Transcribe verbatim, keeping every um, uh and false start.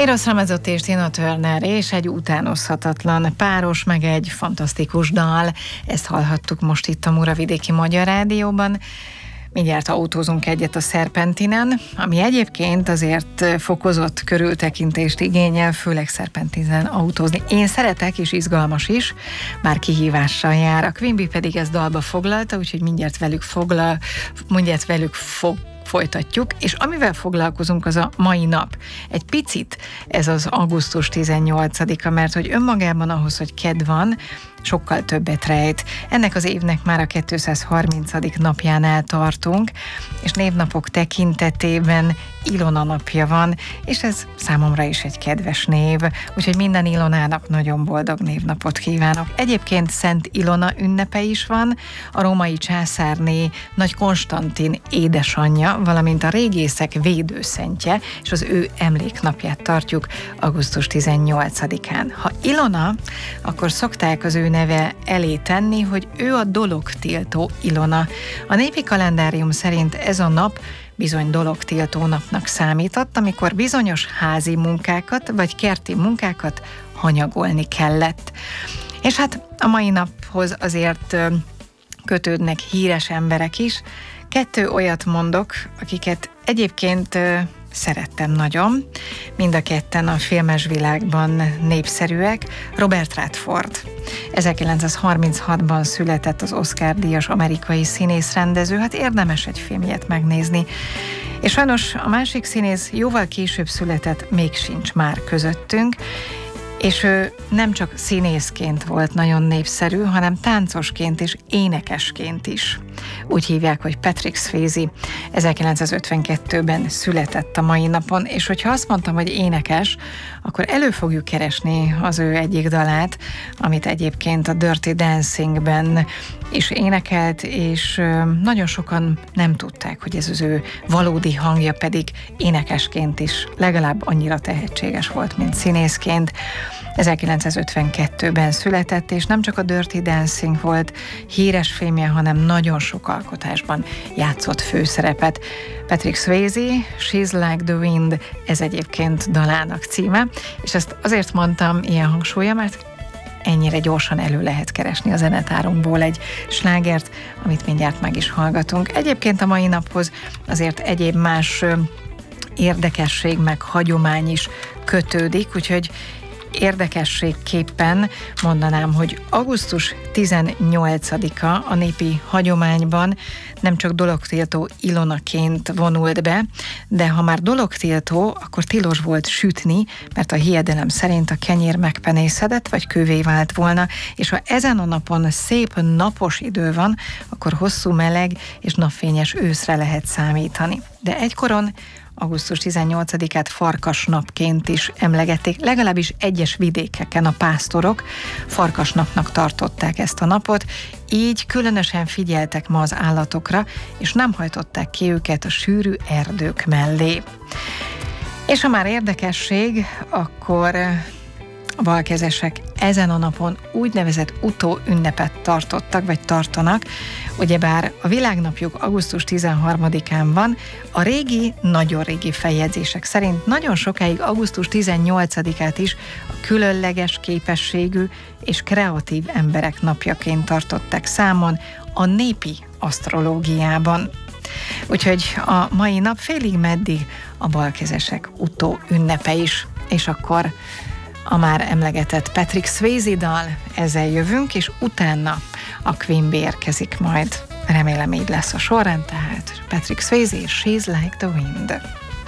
Eros Ramazzotti és Tina Turner, és egy utánozhatatlan páros, meg egy fantasztikus dal. Ezt hallhattuk most itt a Muravidéki Magyar Rádióban. Mindjárt autózunk egyet a Szerpentinen, ami egyébként azért fokozott körültekintést igényel, főleg Szerpentinen autózni. Én szeretek, és izgalmas is, bár kihívással jár. A Quimby pedig ezt dalba foglalta, úgyhogy mindjárt velük foglal, mindjárt velük fog folytatjuk, és amivel foglalkozunk, az a mai nap. Egy picit ez az augusztus tizennyolcadika, mert hogy önmagában ahhoz, hogy kedv van, sokkal többet rejt. Ennek az évnek már a kétszázharmincadik napjánál tartunk, és névnapok tekintetében Ilona napja van, és ez számomra is egy kedves név, úgyhogy minden Ilonának nagyon boldog névnapot kívánok. Egyébként Szent Ilona ünnepe is van, a római császárné Nagy Konstantin édesanyja, valamint a régészek védőszentje, és az ő emléknapját tartjuk augusztus tizennyolcadikán. Ha Ilona, akkor szokták az ő neve elé tenni, hogy ő a dologtiltó Ilona. A népi kalendárium szerint ez a nap bizony dologtiltó napnak számított, amikor bizonyos házi munkákat vagy kerti munkákat hanyagolni kellett. És hát a mai naphoz azért kötődnek híres emberek is. Kettő olyat mondok, akiket egyébként szerettem nagyon. Mind a ketten a filmes világban népszerűek. Robert Redford. ezerkilencszázharminchatban született, az Oscar-díjas amerikai színész-rendező, hát érdemes egy filmjét megnézni. És sajnos a másik színész jóval később született, még sincs már közöttünk, és ő nem csak színészként volt nagyon népszerű, hanem táncosként és énekesként is. Úgy hívják, hogy Patrick Swayze. ezerkilencszázötvenkettőben született a mai napon, és hogyha azt mondtam, hogy énekes, akkor elő fogjuk keresni az ő egyik dalát, amit egyébként a Dirty Dancingben is énekelt, és nagyon sokan nem tudták, hogy ez az ő valódi hangja, pedig énekesként is legalább annyira tehetséges volt, mint színészként. ezerkilencszázötvenkettőben született, és nem csak a Dirty Dancing volt híres filmje, hanem nagyon sok alkotásban játszott főszerepet. Patrick Swayze, She's Like the Wind, ez egyébként dalának címe, és ezt azért mondtam ilyen hangsúlya, mert ennyire gyorsan elő lehet keresni a zenetárunkból egy slágert, amit mindjárt meg is hallgatunk. Egyébként a mai naphoz azért egyéb más érdekesség meg hagyomány is kötődik, úgyhogy érdekességképpen mondanám, hogy augusztus tizennyolcadika a népi hagyományban nem csak dologtiltó Ilonaként vonult be, de ha már dologtiltó, akkor tilos volt sütni, mert a hiedelem szerint a kenyér megpenészedett, vagy kővé vált volna, és ha ezen a napon szép napos idő van, akkor hosszú meleg és napfényes őszre lehet számítani. De egykoron augusztus tizennyolcadikát farkasnapként is emlegették, legalábbis egyes vidékeken a pásztorok farkasnapnak tartották ezt a napot, így különösen figyeltek ma az állatokra, és nem hajtották ki őket a sűrű erdők mellé. És ha már érdekesség, akkor a balkezesek ezen a napon úgynevezett utóünnepet tartottak, vagy tartanak, ugyebár a világnapjuk augusztus tizenharmadikán van, a régi, nagyon régi feljegyzések szerint nagyon sokáig augusztus tizennyolcadikát is a különleges képességű és kreatív emberek napjaként tartották számon a népi asztrológiában. Úgyhogy a mai nap félig meddig a balkezesek utóünnepe is, és akkor a már emlegetett Patrick Swayze dal, ezzel jövünk, és utána a Quimby érkezik majd. Remélem így lesz a sorrend, tehát Patrick Swayze, She's Like the Wind.